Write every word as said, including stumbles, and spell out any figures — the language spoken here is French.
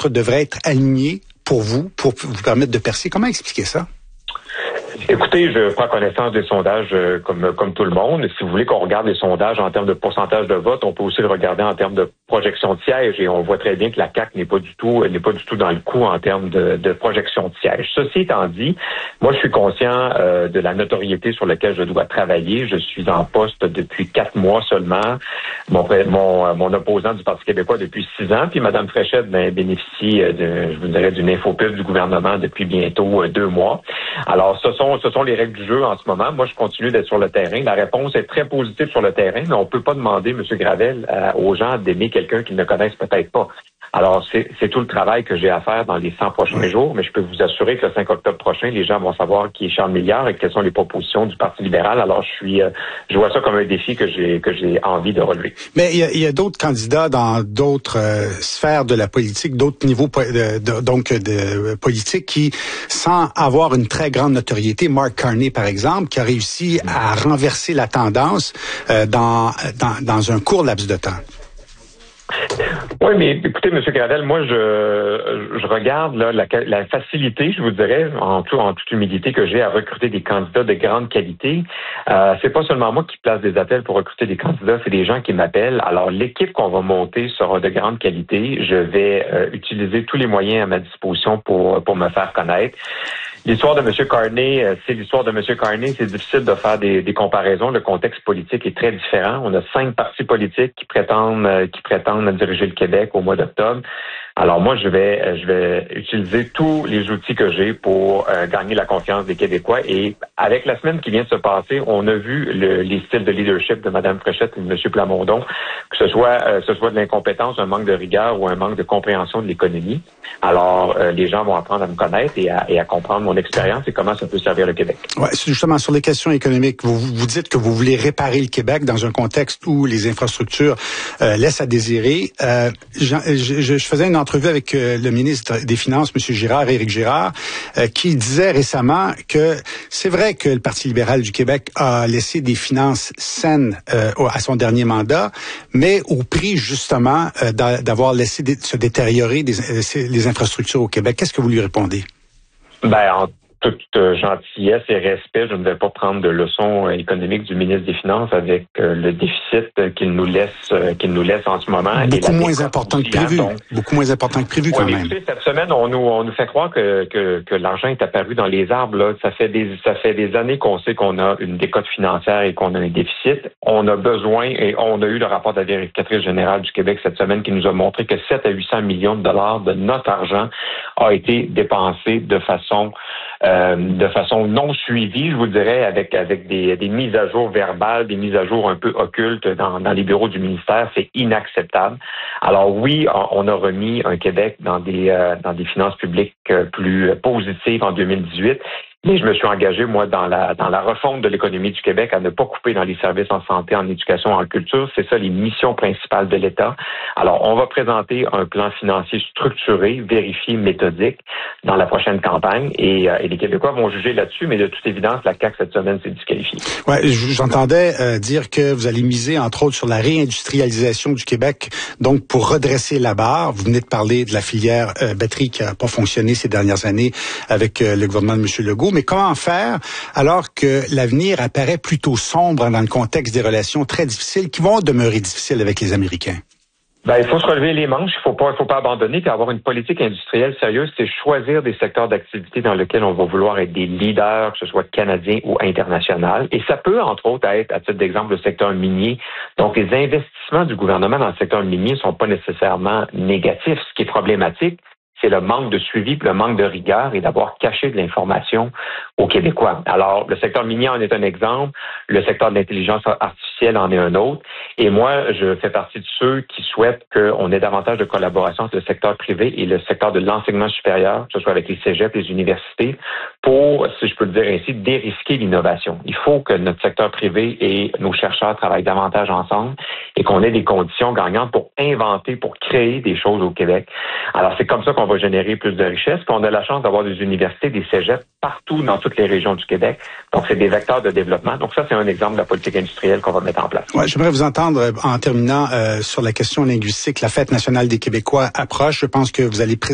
astres devraient être alignés pour vous, pour vous permettre de percer. Comment expliquer ça? Écoutez, je prends connaissance des sondages euh, comme comme tout le monde. Si vous voulez qu'on regarde les sondages en termes de pourcentage de vote, on peut aussi le regarder en termes de projection de sièges et on voit très bien que la C A Q n'est pas du tout n'est pas du tout dans le coup en termes de, de projection de sièges. Ceci étant dit, moi je suis conscient euh, de la notoriété sur laquelle je dois travailler. Je suis en poste depuis quatre mois seulement. Mon mon, mon opposant du Parti québécois depuis six ans. Puis Mme Fréchette ben, bénéficie de, je vous dirais, d'une infopub du gouvernement depuis bientôt euh, deux mois. Alors ce sont Ce sont les règles du jeu en ce moment. Moi, je continue d'être sur le terrain. La réponse est très positive sur le terrain, mais on peut pas demander, M. Gravel, euh, aux gens d'aimer quelqu'un qu'ils ne connaissent peut-être pas. Alors, c'est, c'est tout le travail que j'ai à faire dans les cent prochains jours, mais je peux vous assurer que le cinq octobre prochain, les gens vont savoir qui est Charles Milliard et quelles sont les propositions du Parti libéral. Alors, je suis, euh, je vois ça comme un défi que j'ai que j'ai envie de relever. Mais il y a, il y a d'autres candidats dans d'autres euh, sphères de la politique, d'autres niveaux de, de, donc de politique qui, sans avoir une très grande notoriété, Mark Carney par exemple, qui a réussi à renverser la tendance euh, dans, dans dans un court laps de temps. Oui, mais écoutez, M. Gravel, moi, je je regarde là, la, la facilité, je vous dirais, en, tout, en toute humilité, que j'ai à recruter des candidats de grande qualité. Euh, c'est pas seulement moi qui place des appels pour recruter des candidats, c'est des gens qui m'appellent. Alors, l'équipe qu'on va monter sera de grande qualité. Je vais euh, utiliser tous les moyens à ma disposition pour pour me faire connaître. L'histoire de M. Carney, c'est l'histoire de M. Carney. C'est difficile de faire des, des comparaisons. Le contexte politique est très différent. On a cinq partis politiques qui prétendent qui prétendent diriger le Québec au mois d'octobre. Alors moi, je vais je vais utiliser tous les outils que j'ai pour euh, gagner la confiance des Québécois. Et avec la semaine qui vient de se passer, on a vu le, les styles de leadership de Mme Fréchette et de M. Plamondon, que ce soit euh, ce soit de l'incompétence, un manque de rigueur ou un manque de compréhension de l'économie. Alors euh, les gens vont apprendre à me connaître et à, et à comprendre mon expérience et comment ça peut servir le Québec. Ouais, justement sur les questions économiques, vous vous dites que vous voulez réparer le Québec dans un contexte où les infrastructures euh, laissent à désirer. Euh, je, je, je faisais une entrevue avec euh, le ministre des Finances, M. Girard, Éric Girard, euh, qui disait récemment que c'est vrai que le Parti libéral du Québec a laissé des finances saines euh, à son dernier mandat, mais au prix justement euh, d'avoir laissé dé- se détériorer des, euh, les infrastructures au Québec. Qu'est-ce que vous lui répondez? Ben, en toute gentillesse et respect, je ne vais pas prendre de leçons économiques du ministre des Finances avec euh, le déficit qu'il nous laisse euh, qu'il nous laisse en ce moment. Beaucoup moins important que prévu. Donc, beaucoup moins important que prévu quand ouais, même. Écoutez, cette semaine, on nous on nous fait croire que que, que l'argent est apparu dans les arbres. Là. Ça fait des ça fait des années qu'on sait qu'on a une décote financière et qu'on a un déficit. On a besoin et on a eu le rapport de la vérificatrice générale du Québec cette semaine qui nous a montré que sept à huit cents millions de dollars de notre argent a été dépensé de façon Euh, de façon non suivie, je vous dirais, avec avec des, des mises à jour verbales, des mises à jour un peu occultes dans, dans les bureaux du ministère, c'est inacceptable. Alors oui, on a remis un Québec dans des euh, dans des finances publiques plus positives en deux mille dix-huit. Et je me suis engagé, moi, dans la dans la refonte de l'économie du Québec, à ne pas couper dans les services en santé, en éducation, en culture. C'est ça les missions principales de l'État. Alors, on va présenter un plan financier structuré, vérifié, méthodique dans la prochaine campagne. Et, euh, et les Québécois vont juger là-dessus, mais de toute évidence, la C A Q cette semaine s'est disqualifiée. Ouais, j'entendais euh, dire que vous allez miser, entre autres, sur la réindustrialisation du Québec, donc pour redresser la barre. Vous venez de parler de la filière euh, batterie qui n'a pas fonctionné ces dernières années avec euh, le gouvernement de M. Legault. Mais comment faire alors que l'avenir apparaît plutôt sombre dans le contexte des relations très difficiles qui vont demeurer difficiles avec les Américains? Ben, il faut se relever les manches, il faut pas, il faut pas abandonner, puis avoir une politique industrielle sérieuse, c'est choisir des secteurs d'activité dans lesquels on va vouloir être des leaders, que ce soit canadiens ou international. Et ça peut, entre autres, être, à titre d'exemple, le secteur minier. Donc, les investissements du gouvernement dans le secteur minier sont pas nécessairement négatifs. Ce qui est problématique, c'est le manque de suivi, le manque de rigueur et d'avoir caché de l'information aux Québécois. Alors, le secteur minier en est un exemple, le secteur de l'intelligence artificielle en est un autre. Et moi, je fais partie de ceux qui souhaitent qu'on ait davantage de collaboration entre le secteur privé et le secteur de l'enseignement supérieur, que ce soit avec les cégeps, les universités, pour, si je peux le dire ainsi, dérisquer l'innovation. Il faut que notre secteur privé et nos chercheurs travaillent davantage ensemble et qu'on ait des conditions gagnantes pour inventer, pour créer des choses au Québec. Alors, c'est comme ça qu'on va générer plus de richesses. Puis on a la chance d'avoir des universités, des cégeps partout dans toutes les régions du Québec. Donc, c'est des vecteurs de développement. Donc, ça, c'est un exemple de la politique industrielle qu'on va mettre en place. Ouais, j'aimerais vous entendre en terminant euh, sur la question linguistique. La Fête nationale des Québécois approche. Je pense que vous allez